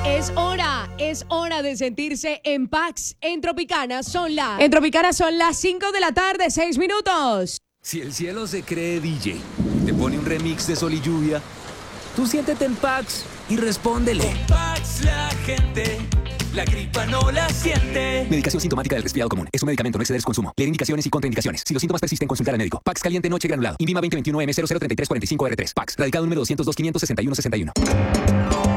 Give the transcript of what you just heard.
Es hora de sentirse en Pax. En Tropicana son las 5 de la tarde, 6 minutos. Si el cielo se cree DJ, te pone un remix de Sol y Lluvia, tú siéntete en Pax y respóndele. Con Pax la gente, la gripa no la siente. Medicación sintomática del resfriado común. Es un medicamento, no exceder su consumo. Leer indicaciones y contraindicaciones. Si los síntomas persisten, consultar al médico. Pax caliente noche granulado. INVIMA 2021 M003345R3. Pax. Radicado número 202 561 61.